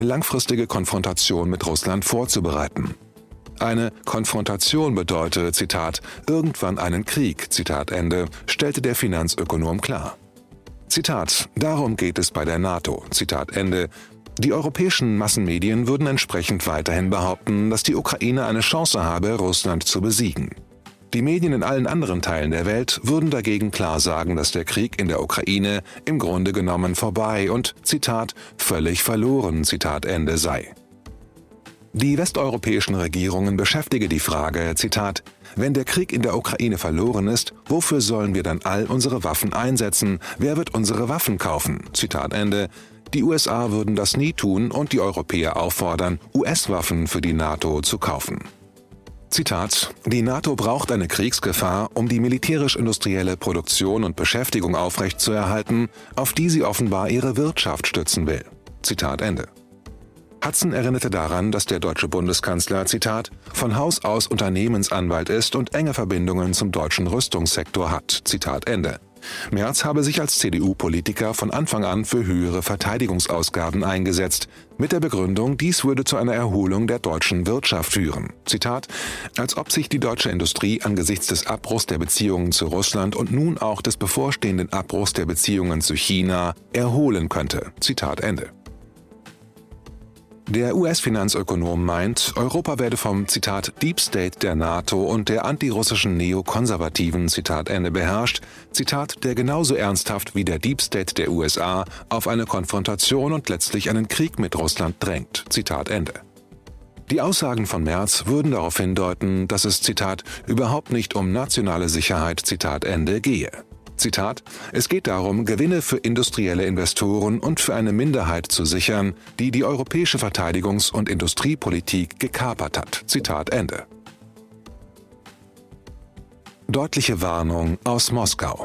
langfristige Konfrontation mit Russland vorzubereiten. Eine Konfrontation bedeutet, Zitat, irgendwann einen Krieg, Zitat Ende, stellte der Finanzökonom klar. Zitat, darum geht es bei der NATO, Zitat Ende. Die europäischen Massenmedien würden entsprechend weiterhin behaupten, dass die Ukraine eine Chance habe, Russland zu besiegen. Die Medien in allen anderen Teilen der Welt würden dagegen klar sagen, dass der Krieg in der Ukraine im Grunde genommen vorbei und, Zitat, völlig verloren, Zitat Ende sei. Die westeuropäischen Regierungen beschäftige die Frage, Zitat, wenn der Krieg in der Ukraine verloren ist, wofür sollen wir dann all unsere Waffen einsetzen? Wer wird unsere Waffen kaufen? Zitat Ende. Die USA würden das nie tun und die Europäer auffordern, US-Waffen für die NATO zu kaufen. Zitat, die NATO braucht eine Kriegsgefahr, um die militärisch-industrielle Produktion und Beschäftigung aufrechtzuerhalten, auf die sie offenbar ihre Wirtschaft stützen will. Zitat Ende. Hudson erinnerte daran, dass der deutsche Bundeskanzler, Zitat, von Haus aus Unternehmensanwalt ist und enge Verbindungen zum deutschen Rüstungssektor hat. Zitat Ende. Merz habe sich als CDU-Politiker von Anfang an für höhere Verteidigungsausgaben eingesetzt, mit der Begründung, dies würde zu einer Erholung der deutschen Wirtschaft führen. Zitat, als ob sich die deutsche Industrie angesichts des Abbruchs der Beziehungen zu Russland und nun auch des bevorstehenden Abbruchs der Beziehungen zu China erholen könnte. Zitat Ende. Der US-Finanzökonom meint, Europa werde vom, Zitat, Deep State der NATO und der antirussischen Neokonservativen, Zitat Ende, beherrscht, Zitat, der genauso ernsthaft wie der Deep State der USA auf eine Konfrontation und letztlich einen Krieg mit Russland drängt, Zitat Ende. Die Aussagen von Merz würden darauf hindeuten, dass es, Zitat, überhaupt nicht um nationale Sicherheit, Zitat Ende, gehe. Zitat, es geht darum, Gewinne für industrielle Investoren und für eine Minderheit zu sichern, die die europäische Verteidigungs- und Industriepolitik gekapert hat. Zitat Ende. Deutliche Warnung aus Moskau.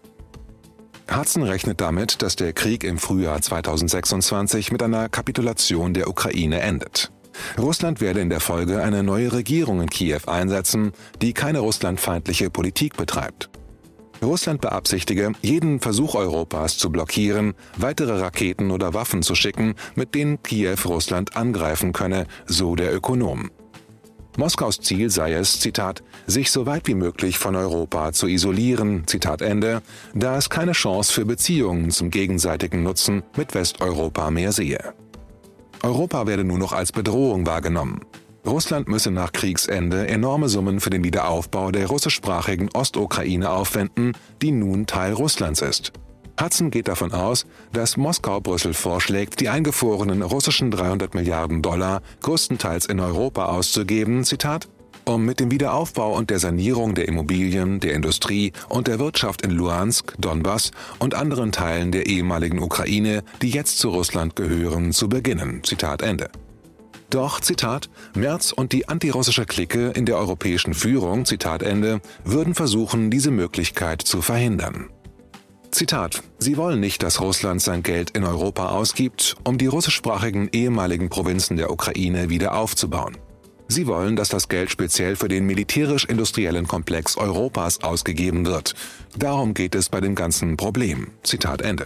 Hudson rechnet damit, dass der Krieg im Frühjahr 2026 mit einer Kapitulation der Ukraine endet. Russland werde in der Folge eine neue Regierung in Kiew einsetzen, die keine russlandfeindliche Politik betreibt. Russland beabsichtige, jeden Versuch Europas zu blockieren, weitere Raketen oder Waffen zu schicken, mit denen Kiew Russland angreifen könne, so der Ökonom. Moskaus Ziel sei es, Zitat, sich so weit wie möglich von Europa zu isolieren, Zitat Ende, da es keine Chance für Beziehungen zum gegenseitigen Nutzen mit Westeuropa mehr sehe. Europa werde nur noch als Bedrohung wahrgenommen. Russland müsse nach Kriegsende enorme Summen für den Wiederaufbau der russischsprachigen Ostukraine aufwenden, die nun Teil Russlands ist. Hudson geht davon aus, dass Moskau Brüssel vorschlägt, die eingefrorenen russischen 300 Milliarden Dollar größtenteils in Europa auszugeben, Zitat, um mit dem Wiederaufbau und der Sanierung der Immobilien, der Industrie und der Wirtschaft in Luhansk, Donbass und anderen Teilen der ehemaligen Ukraine, die jetzt zu Russland gehören, zu beginnen. Zitat Ende. Doch, Zitat, Merz und die antirussische Clique in der europäischen Führung, Zitat Ende, würden versuchen, diese Möglichkeit zu verhindern. Zitat, sie wollen nicht, dass Russland sein Geld in Europa ausgibt, um die russischsprachigen ehemaligen Provinzen der Ukraine wieder aufzubauen. Sie wollen, dass das Geld speziell für den militärisch-industriellen Komplex Europas ausgegeben wird. Darum geht es bei dem ganzen Problem. Zitat Ende.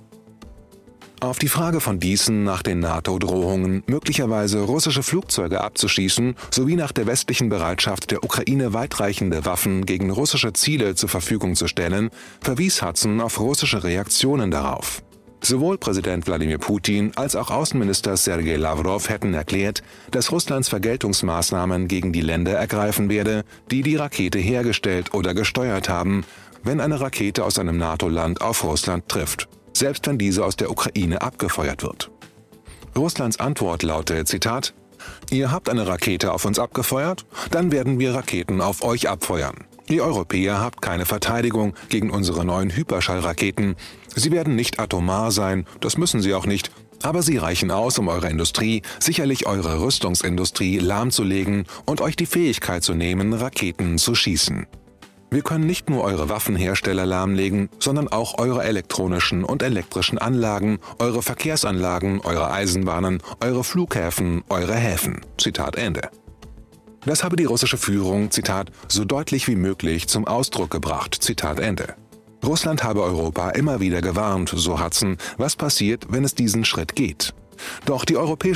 Auf die Frage von Deason nach den NATO-Drohungen, möglicherweise russische Flugzeuge abzuschießen, sowie nach der westlichen Bereitschaft der Ukraine weitreichende Waffen gegen russische Ziele zur Verfügung zu stellen, verwies Hudson auf russische Reaktionen darauf. Sowohl Präsident Wladimir Putin als auch Außenminister Sergei Lavrov hätten erklärt, dass Russlands Vergeltungsmaßnahmen gegen die Länder ergreifen werde, die die Rakete hergestellt oder gesteuert haben, wenn eine Rakete aus einem NATO-Land auf Russland trifft, selbst wenn diese aus der Ukraine abgefeuert wird. Russlands Antwort laute, Zitat, ihr habt eine Rakete auf uns abgefeuert, dann werden wir Raketen auf euch abfeuern. Ihr Europäer habt keine Verteidigung gegen unsere neuen Hyperschallraketen. Sie werden nicht atomar sein, das müssen sie auch nicht, aber sie reichen aus, um eure Industrie, sicherlich eure Rüstungsindustrie, lahmzulegen und euch die Fähigkeit zu nehmen, Raketen zu schießen. Wir können nicht nur eure Waffenhersteller lahmlegen, sondern auch eure elektronischen und elektrischen Anlagen, eure Verkehrsanlagen, eure Eisenbahnen, eure Flughäfen, eure Häfen. Zitat Ende. Das habe die russische Führung, Zitat, so deutlich wie möglich zum Ausdruck gebracht. Zitat Ende. Russland habe Europa immer wieder gewarnt, so Hudson, was passiert, wenn es diesen Schritt geht. Doch die europäische